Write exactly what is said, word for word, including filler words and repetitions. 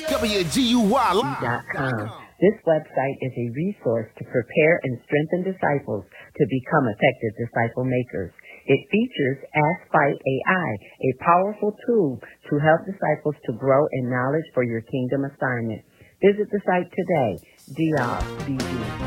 W G U Y dot com. This website is a resource to prepare and strengthen disciples to become effective disciple makers. It features Ask Fight A I, a powerful tool to help disciples to grow in knowledge for your kingdom assignment. Visit the site today, D R B G.